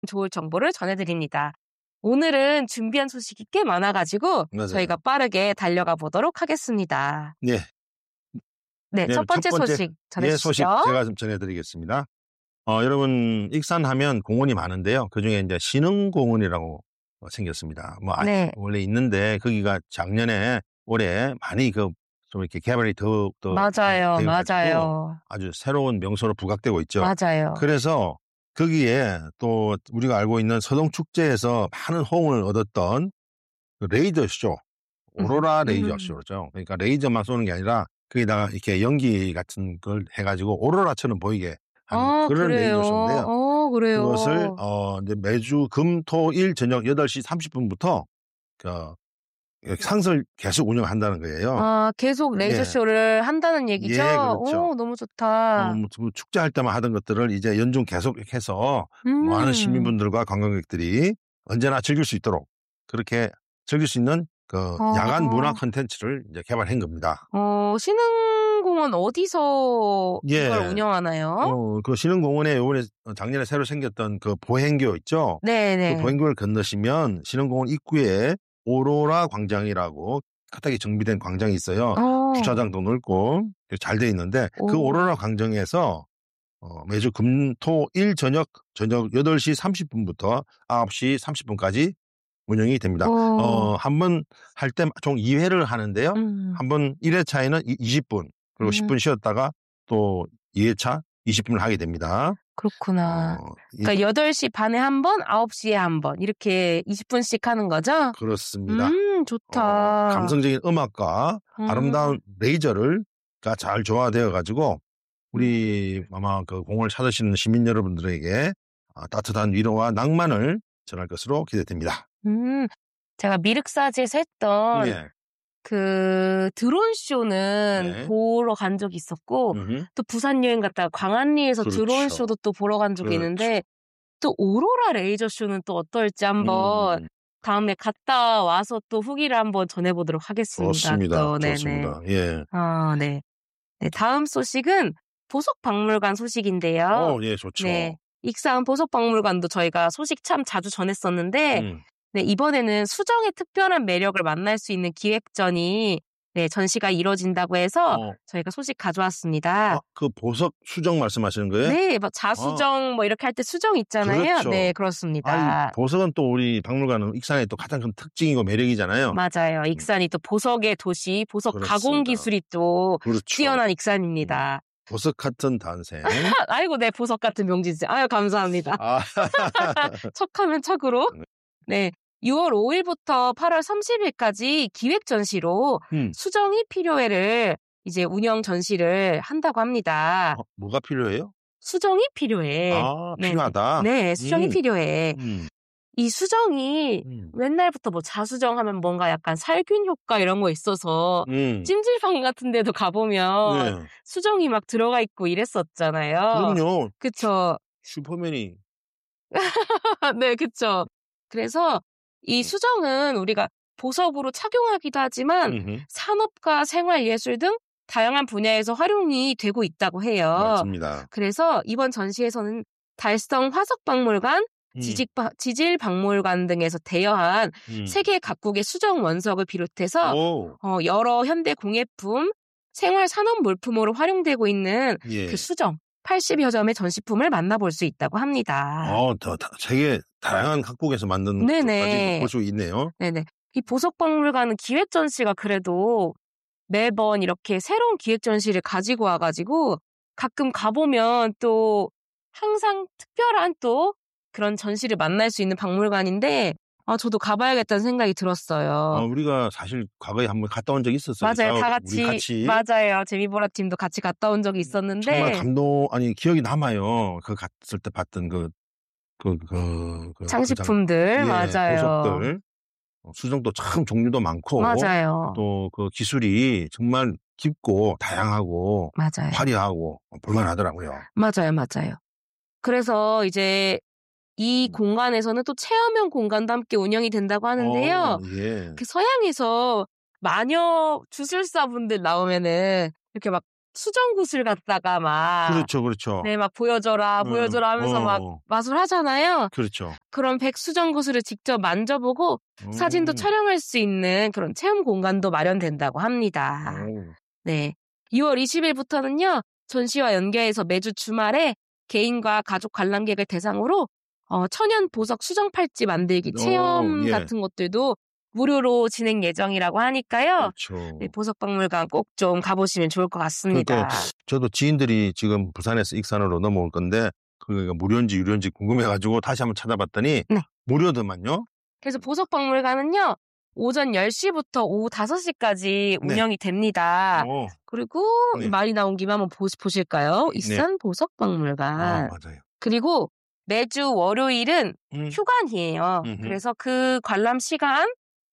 좋을 정보를 전해드립니다. 오늘은 준비한 소식이 꽤 많아가지고 맞아요. 저희가 빠르게 달려가 보도록 하겠습니다. 네. 네, 첫 번째 소식 전해주시죠. 소식 제가 좀 전해드리겠습니다. 여러분 익산하면 공원이 많은데요. 그중에 이제 신흥공원이라고 생겼습니다. 네. 원래 있는데 거기가 작년에 올해 많이 좀 이렇게 개발이 더 맞아요. 되어가지고 아주 새로운 명소로 부각되고 있죠. 맞아요. 그래서 거기에 또 우리가 알고 있는 서동축제에서 많은 호응을 얻었던 그 레이저 쇼, 오로라 레이저 쇼죠. 그러니까 레이저만 쏘는 게 아니라 거기다가 이렇게 연기 같은 걸 해가지고 오로라처럼 보이게 하는 그런 레이저 쇼인데요. 그래요. 그것을 이제 매주 금, 토, 일 저녁 8시 30분부터 상설 계속 운영한다는 거예요. 계속 레이저 쇼를 한다는 얘기죠? 예, 그렇죠. 너무 좋다. 축제할 때만 하던 것들을 이제 연중 계속해서 많은 시민분들과 관광객들이 언제나 즐길 수 있도록 그렇게 즐길 수 있는 야간 문화 콘텐츠를 이제 개발한 겁니다. 신흥공원 어디서 예. 이걸 운영하나요? 그 신흥공원에 요번에 작년에 새로 생겼던 그 보행교 있죠? 네네. 그 보행교를 건너시면 신흥공원 입구에 오로라 광장이라고 깨끗하게 정비된 광장이 있어요. 주차장도 넓고 잘 돼 있는데 그 오로라 광장에서 매주 금, 토, 일 저녁 8시 30분부터 9시 30분까지 운영이 됩니다. 한 번 할 때 총 2회를 하는데요. 한 번 1회차에는 20분, 그리고 10분 쉬었다가 또 2회차 20분을 하게 됩니다. 그렇구나. 그러니까 8시 반에 한 번, 9시에 한 번 이렇게 20분씩 하는 거죠? 그렇습니다. 좋다. 감성적인 음악과 아름다운 레이저가 잘 조화되어 가지고 우리 아마 그 공원을 찾으시는 시민 여러분들에게 따뜻한 위로와 낭만을 전할 것으로 기대됩니다. 제가 미륵사지에서 했던 그 드론쇼는 보러 간 적이 있었고 또 부산 여행 갔다가 광안리에서 그렇죠. 드론쇼도 또 보러 간 적이 있는데 또 오로라 레이저쇼는 또 어떨지 한번 다음에 갔다 와서 또 후기를 한번 전해보도록 하겠습니다. 좋습니다. 좋습니다. 예. 네. 네, 다음 소식은 보석박물관 소식인데요. 예, 좋죠. 네. 익산 보석박물관도 저희가 소식 참 자주 전했었는데 네, 이번에는 수정의 특별한 매력을 만날 수 있는 기획전이 전시가 이뤄진다고 해서 저희가 소식 가져왔습니다. 그 보석 수정 말씀하시는 거예요? 네, 자수정 이렇게 할 때 수정 있잖아요. 그렇죠. 네, 그렇습니다. 보석은 또 우리 박물관은 익산의 또 가장 큰 특징이고 매력이잖아요. 맞아요. 익산이 또 보석의 도시, 보석 가공 기술이 또 뛰어난 익산입니다. 보석 같은 단생. 아이고, 네, 보석 같은 명지지. 아유, 감사합니다. 척하면 척으로. 네. 6월 5일부터 8월 30일까지 기획 전시로 수정이 필요해를 이제 운영 전시를 한다고 합니다. 뭐가 필요해요? 수정이 필요해. 필요하다. 네, 수정이 필요해. 이 수정이 옛날부터 자수정하면 뭔가 약간 살균 효과 이런 거 있어서 찜질방 같은 데도 가보면 수정이 막 들어가 있고 이랬었잖아요. 그럼요. 그쵸. 슈퍼맨이. 네, 그쵸. 그래서 이 수정은 우리가 보석으로 착용하기도 하지만 산업과 생활예술 등 다양한 분야에서 활용이 되고 있다고 해요. 맞습니다. 그래서 이번 전시에서는 달성 화석박물관, 지질박물관 등에서 대여한 세계 각국의 수정 원석을 비롯해서 여러 현대 공예품, 생활 산업 물품으로 활용되고 있는 그 수정 80여 점의 전시품을 만나볼 수 있다고 합니다. 세계 다양한 각국에서 만든 것까지 볼 수 있네요. 네네. 이 보석박물관은 기획 전시가 그래도 매번 이렇게 새로운 기획 전시를 가지고 와가지고 가끔 가보면 또 항상 특별한 또 그런 전시를 만날 수 있는 박물관인데 저도 가봐야겠다는 생각이 들었어요. 우리가 사실 과거에 한번 갔다 온 적이 있었어요. 맞아요. 다 같이. 맞아요. 재미보라 팀도 같이 갔다 온 적이 있었는데. 정말 기억이 남아요. 갔을 때 봤던 장식품들. 맞아요. 보석들. 수정도 참 종류도 많고. 맞아요. 또 그 기술이 정말 깊고 다양하고. 맞아요. 화려하고 볼만하더라고요. 맞아요. 그래서 이제 이 공간에서는 또 체험형 공간도 함께 운영이 된다고 하는데요. 그 서양에서 마녀 주술사분들 나오면은 이렇게 막 수정굿을 갖다가 막. 그렇죠. 네, 막 보여줘라 하면서 막 마술하잖아요. 그렇죠. 그런 백수정굿을 직접 만져보고 사진도 촬영할 수 있는 그런 체험 공간도 마련된다고 합니다. 네. 6월 20일부터는요, 전시와 연계해서 매주 주말에 개인과 가족 관람객을 대상으로 천연 보석 수정 팔찌 만들기 체험 같은 것들도 무료로 진행 예정이라고 하니까요. 그렇죠. 네, 보석박물관 꼭 좀 가보시면 좋을 것 같습니다. 그러니까 저도 지인들이 지금 부산에서 익산으로 넘어올 건데 그게 무료인지 유료인지 궁금해가지고 다시 한번 찾아봤더니 네. 무료더만요. 그래서 보석박물관은요. 오전 10시부터 오후 5시까지 운영이 됩니다. 그리고 말이 나온 김에 한번 보실까요? 익산 보석박물관. 맞아요. 그리고 매주 월요일은 휴관이에요. 그래서 그 관람 시간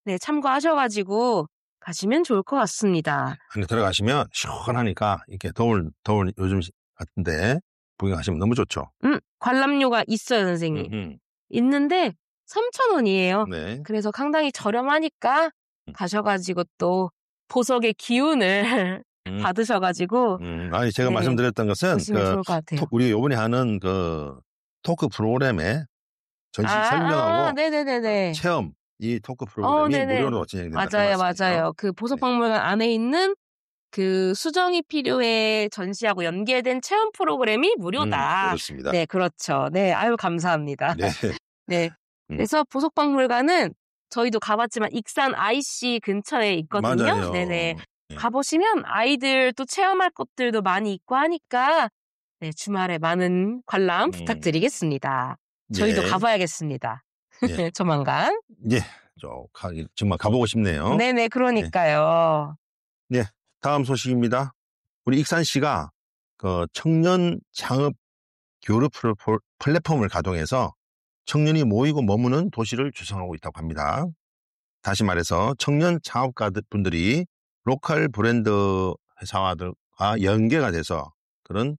참고하셔가지고 가시면 좋을 것 같습니다. 안에 들어가시면 시원하니까 이렇게 더울 요즘 같은데 구경하시면 너무 좋죠. 관람료가 있어요, 선생님. 있는데 3,000원이에요. 네. 그래서 상당히 저렴하니까 가셔가지고 또 보석의 기운을 받으셔가지고. 아니 제가 말씀드렸던 것은 좋을 것 같아요. 우리 요번에 하는 그 토크 프로그램에 전시 설명하고 네네네네. 체험 이 토크 프로그램이 무료로 진행된다. 맞아요. 그 보석박물관 안에 있는 그 수정이 필요해 전시하고 연계된 체험 프로그램이 무료다. 그렇습니다. 네, 그렇죠. 네, 아유 감사합니다. 네. 네. 그래서 보석박물관은 저희도 가봤지만 익산 IC 근처에 있거든요. 맞아요. 네네. 가보시면 아이들 또 체험할 것들도 많이 있고 하니까 네, 주말에 많은 관람 부탁드리겠습니다. 저희도 가봐야겠습니다. 조만간. 예, 정말 가보고 싶네요. 네네, 그러니까요. 네, 다음 소식입니다. 우리 익산시가 그 청년 창업 교류 플랫폼을 가동해서 청년이 모이고 머무는 도시를 구성하고 있다고 합니다. 다시 말해서 청년 창업가분들이 로컬 브랜드 회사와들과 연계가 돼서 그런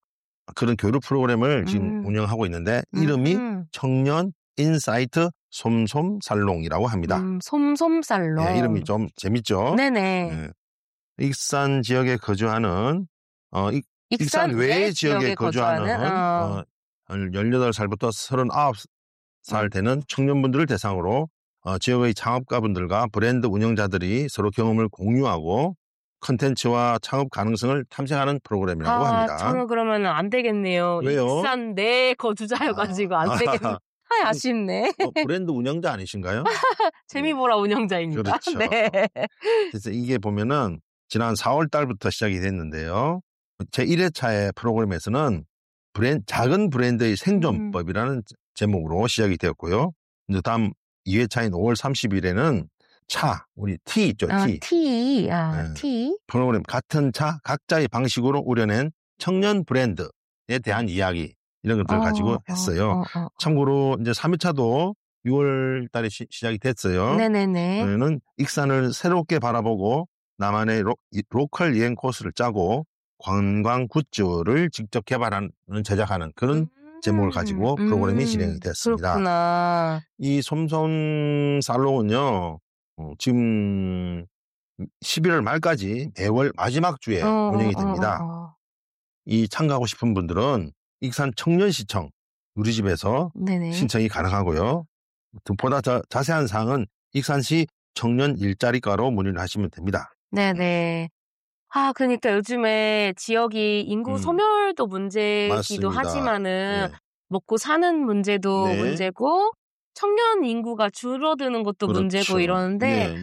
교류 프로그램을 지금 운영하고 있는데 이름이 청년 인사이트 솜솜살롱이라고 합니다. 솜솜살롱. 네, 이름이 좀 재밌죠? 네네. 네. 익산 지역에 거주하는 익산 외 지역에 거주하는 18살부터 39살 되는 청년분들을 대상으로 지역의 창업가분들과 브랜드 운영자들이 서로 경험을 공유하고 컨텐츠와 창업 가능성을 탐색하는 프로그램이라고 합니다. 저는 그러면 안 되겠네요. 왜요? 익산 내 거주자여가지고 안 되겠네요. 아쉽네. 브랜드 운영자 아니신가요? 재미보라 운영자입니다. 그렇죠. 네. 그래서 이게 보면은 지난 4월 달부터 시작이 됐는데요. 제1회차의 프로그램에서는 작은 브랜드의 생존법이라는 제목으로 시작이 되었고요. 이제 다음 2회차인 5월 30일에는 우리 티 있죠, 티. 티. 프로그램 같은 차, 각자의 방식으로 우려낸 청년 브랜드에 대한 이야기, 이런 것들을 가지고 했어요. 참고로 이제 3회차도 6월 달에 시작이 됐어요. 네네네. 저희는 익산을 새롭게 바라보고 나만의 로컬 여행 코스를 짜고 관광 굿즈를 직접 개발하는, 제작하는 그런 제목을 가지고 프로그램이 진행이 됐습니다. 그렇구나. 이 솜솜살롱은요, 지금 11월 말까지 매월 마지막 주에 운영이 됩니다. 이 참가하고 싶은 분들은 익산 청년시청 누리집에서 신청이 가능하고요. 보다 자세한 사항은 익산시 청년 일자리과로 문의를 하시면 됩니다. 네네. 그러니까 요즘에 지역이 인구 소멸도 문제이기도 하지만은 먹고 사는 문제도 문제고 청년 인구가 줄어드는 것도 문제고 이러는데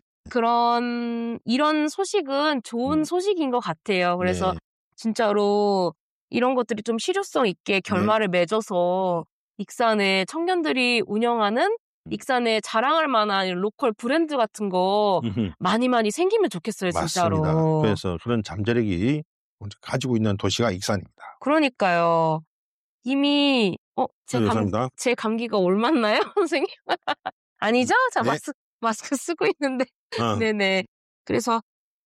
이런 소식은 좋은 소식인 것 같아요. 그래서 진짜로 이런 것들이 좀 실효성 있게 결말을 맺어서 익산의 청년들이 운영하는 익산에 자랑할 만한 로컬 브랜드 같은 거 많이 생기면 좋겠어요, 진짜로. 맞습니다. 그래서 그런 잠재력이 가지고 있는 도시가 익산입니다. 그러니까요. 이미 제 감기가 옮았나요, 선생님? 아니죠? 자, 마스크 쓰고 있는데. 네네. 그래서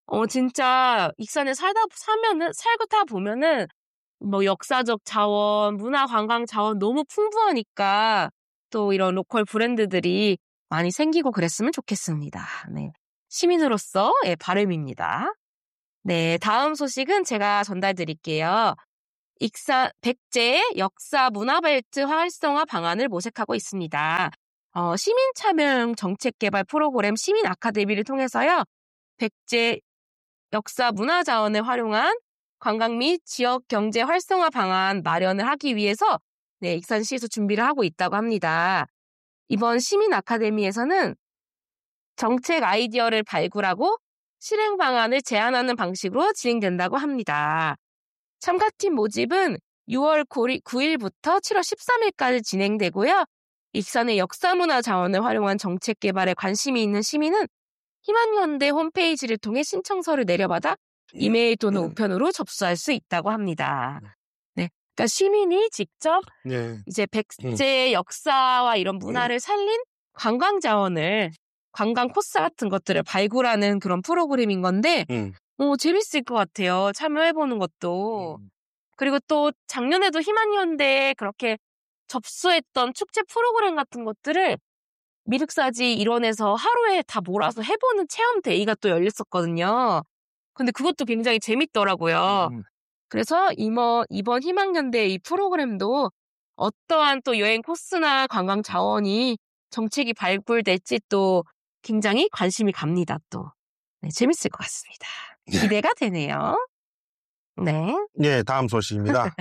진짜 익산에 살고 타 보면은 뭐 역사적 자원, 문화 관광 자원 너무 풍부하니까 또 이런 로컬 브랜드들이 많이 생기고 그랬으면 좋겠습니다. 네. 시민으로서의 바람입니다. 네, 다음 소식은 제가 전달드릴게요. 백제의 역사 문화벨트 활성화 방안을 모색하고 있습니다. 시민 참여형 정책 개발 프로그램 시민 아카데미를 통해서요. 백제 역사 문화 자원을 활용한 관광 및 지역 경제 활성화 방안 마련을 하기 위해서 네, 익산시에서 준비를 하고 있다고 합니다. 이번 시민 아카데미에서는 정책 아이디어를 발굴하고 실행 방안을 제안하는 방식으로 진행된다고 합니다. 참가팀 모집은 6월 9일부터 7월 13일까지 진행되고요. 익산의 역사문화 자원을 활용한 정책 개발에 관심이 있는 시민은 희망연대 홈페이지를 통해 신청서를 내려받아 이메일 또는 우편으로 접수할 수 있다고 합니다. 네, 그러니까 시민이 직접 이제 백제의 역사와 이런 문화를 살린 관광 자원을 관광 코스 같은 것들을 발굴하는 그런 프로그램인 건데 재밌을 것 같아요. 참여해보는 것도. 그리고 또 작년에도 희망연대에 그렇게 접수했던 축제 프로그램 같은 것들을 미륵사지 일원에서 하루에 다 몰아서 해보는 체험 데이가 또 열렸었거든요. 근데 그것도 굉장히 재밌더라고요. 그래서 이번 희망연대 이 프로그램도 어떠한 또 여행 코스나 관광 자원이 정책이 발굴될지 또 굉장히 관심이 갑니다, 또. 네, 재밌을 것 같습니다. 기대가 되네요. 네. 네, 다음 소식입니다.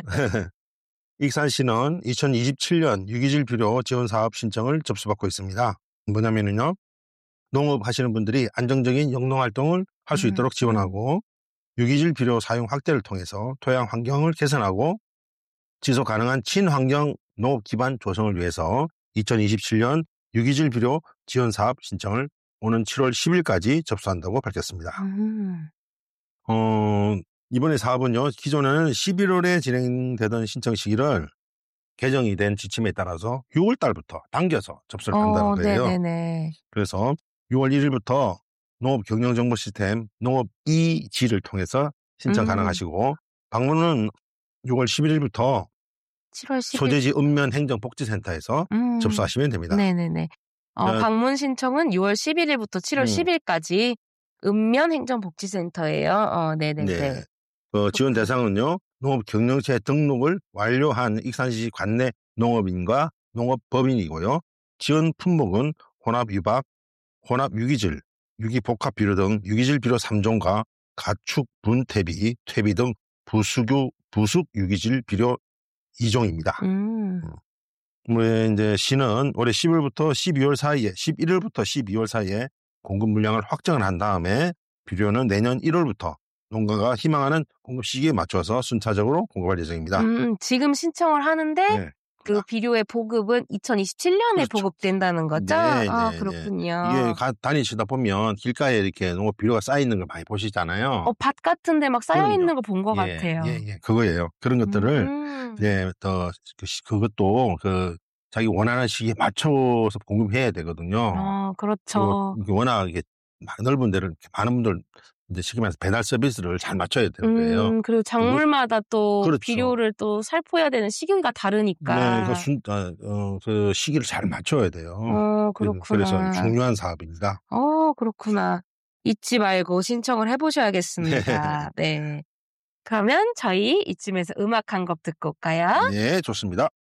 익산시는 2027년 유기질 비료 지원 사업 신청을 접수받고 있습니다. 뭐냐면요, 농업 하시는 분들이 안정적인 영농 활동을 할 수 있도록 지원하고 유기질 비료 사용 확대를 통해서 토양 환경을 개선하고 지속 가능한 친환경 농업 기반 조성을 위해서 2027년 유기질 비료 지원 사업 신청을 오는 7월 10일까지 접수한다고 밝혔습니다. 이번에 사업은요, 기존에는 11월에 진행되던 신청 시기를 개정이 된 지침에 따라서 6월 달부터 당겨서 접수를 한다는 거예요. 네네네. 그래서 6월 1일부터 농업 경영 정보 시스템 농업 이지를 통해서 신청 가능하시고 방문은 6월 11일부터 7월 10일. 소재지 읍면 행정복지센터에서 접수하시면 됩니다. 네네네. 방문 신청은 6월 11일부터 7월 10일까지 읍면 행정복지센터예요. 네네네. 네. 지원 대상은요, 농업 경영체 등록을 완료한 익산시 관내 농업인과 농업법인이고요. 지원 품목은 혼합 유박, 혼합 유기질, 유기복합 비료 등 유기질 비료 3종과 가축 분퇴비, 퇴비 등 부숙 유기질 비료 2종입니다. 이제 시는 올해 10월부터 12월 사이에, 11월부터 12월 사이에 공급 물량을 확정을 한 다음에 비료는 내년 1월부터 농가가 희망하는 공급 시기에 맞춰서 순차적으로 공급할 예정입니다. 지금 신청을 하는데 그 비료의 보급은 2027년에 그렇죠. 보급된다는 거죠? 그렇군요. 이게 다니시다 보면 길가에 이렇게 농업 비료가 쌓여 있는 걸 많이 보시잖아요. 밭 같은데 막 쌓여 있는 거 본 것 같아요. 그거예요. 그런 것들을 그것도 자기 원하는 시기에 맞춰서 공급해야 되거든요. 그렇죠. 워낙 이게 넓은 데를 많은 분들 이제 쉽게 말해서 배달 서비스를 잘 맞춰야 되는 거예요. 그리고 작물마다 또 그렇죠. 비료를 또 살포해야 되는 시기가 다르니까. 네, 그 시기를 잘 맞춰야 돼요. 그렇구나. 그래서 중요한 사업입니다. 그렇구나. 잊지 말고 신청을 해보셔야겠습니다. 네. 그러면 저희 이쯤에서 음악 한 곡 듣고 올까요? 네, 좋습니다.